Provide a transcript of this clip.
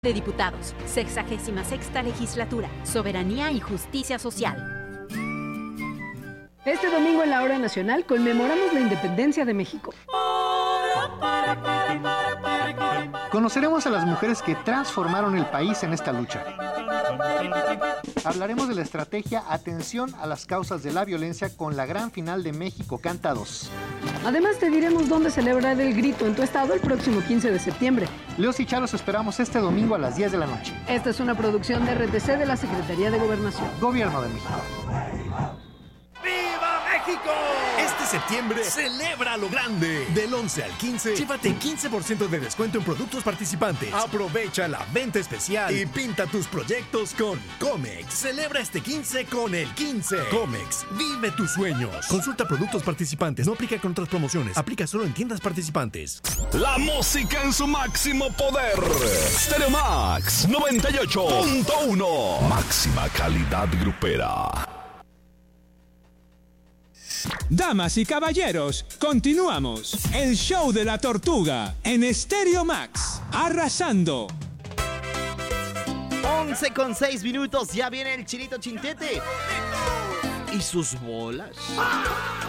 de Diputados, 66ª legislatura, soberanía y justicia social. Este domingo en la Hora Nacional conmemoramos la independencia de México. Conoceremos a las mujeres que transformaron el país en esta lucha. Hablaremos de la estrategia Atención a las causas de la violencia con la gran final de México Canta 2. Además te diremos dónde celebrar el grito en tu estado el próximo 15 de septiembre. Leos y Charos esperamos este domingo a las 10 de la noche. Esta es una producción de RTC de la Secretaría de Gobernación. Gobierno de México. ¡Viva México! Este septiembre celebra lo grande. Del 11 al 15, llévate 15% de descuento en productos participantes. Aprovecha la venta especial y pinta tus proyectos con Comex. Celebra este 15 con el 15. Comex, vive tus sueños. Consulta productos participantes. No aplica con otras promociones. Aplica solo en tiendas participantes. La música en su máximo poder. Stereo Max 98.1. Máxima calidad grupera. Damas y caballeros, continuamos. El show de la tortuga en Stereo Max. Arrasando. 11:06, ya viene el Chinito Chintete. ¿Y sus bolas?